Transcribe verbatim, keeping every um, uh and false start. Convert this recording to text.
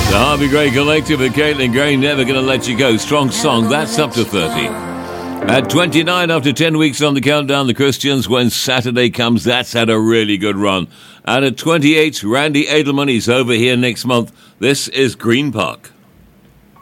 The Harvey Gray Collective and Caitlin Gray, Never Gonna Let You Go. Strong song, that's up to thirty. At twenty-nine, after ten weeks on the countdown, the Christians, When Saturday Comes, that's had a really good run. And at twenty-eight, Randy Edelman, he's over here next month. This is Green Park.